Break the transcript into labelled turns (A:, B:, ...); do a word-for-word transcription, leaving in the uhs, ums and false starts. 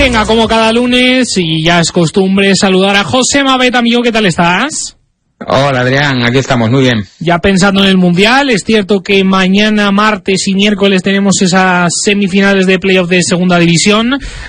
A: Venga, como cada lunes, y ya es costumbre saludar a José Mabet, amigo, ¿qué tal estás?
B: Hola Adrián, aquí estamos, muy bien.
A: Ya pensando en el Mundial, es cierto que mañana, martes y miércoles tenemos esas semifinales de playoff de Segunda División.